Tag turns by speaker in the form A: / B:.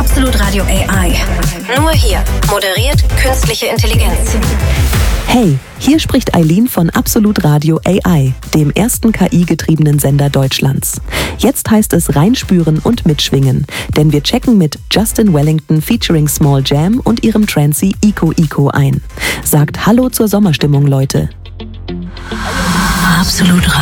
A: Absolut Radio AI. Nur hier moderiert künstliche Intelligenz.
B: Hey, hier spricht Eileen von Absolut Radio AI, dem ersten KI-getriebenen Sender Deutschlands. Jetzt heißt es reinspüren und mitschwingen, denn wir checken mit Justin Wellington featuring Small Jam und ihrem Trancy Ico Ico ein. Sagt Hallo zur Sommerstimmung, Leute.
A: Absolut Radio.